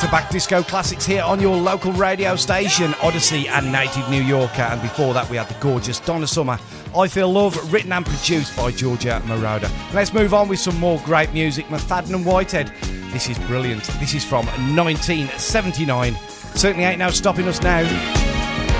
back-to-back disco classics here on your local radio station, Odyssey and Native New Yorker. And before that, we had the gorgeous Donna Summer, I Feel Love, written and produced by Georgia Moroder. Let's move on with some more great music. Methadone and Whitehead. This is brilliant. This is from 1979. Certainly ain't no stopping us now.